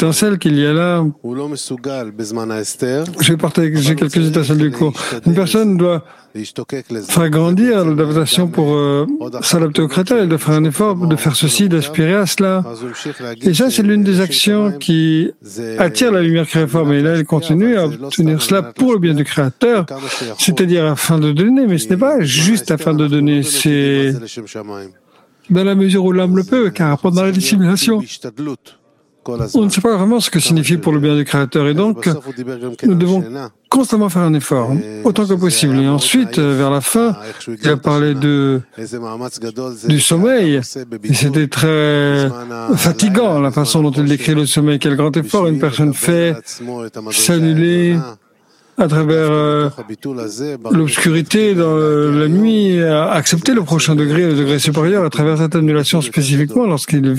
étincelles qu'il y a là. Je vais partager quelques étincelles du cours. Une personne doit faire grandir l'adaptation pour s'adapter au cratère. Elle doit faire un effort de faire ceci, d'aspirer à cela. Et ça, c'est l'une des actions qui attire la lumière créaforme. Et là, elle continue à obtenir cela pour le bien du Créateur, c'est-à-dire afin de donner. Mais ce n'est pas juste afin de donner, c'est dans la mesure où l'âme le peut, car pendant la dissimulation, on ne sait pas vraiment ce que signifie pour le bien du Créateur. Et donc, nous devons constamment faire un effort, autant que possible. Et ensuite, vers la fin, il a parlé du sommeil. Et c'était très fatigant, la façon dont il décrit le sommeil. Quel grand effort une personne fait s'annuler à travers l'obscurité dans la nuit, à accepter le prochain degré, le degré supérieur, à travers cette annulation spécifiquement lorsqu'il